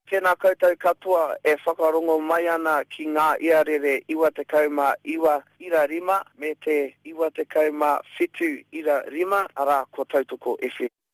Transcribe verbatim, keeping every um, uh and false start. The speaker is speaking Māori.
Tēnā koutou katoa e whakarongo mai ana ki ngā iarere iwa te kauma iwa ira rima me te iwa te kauma whitu ira rima ara ko tautoko F M.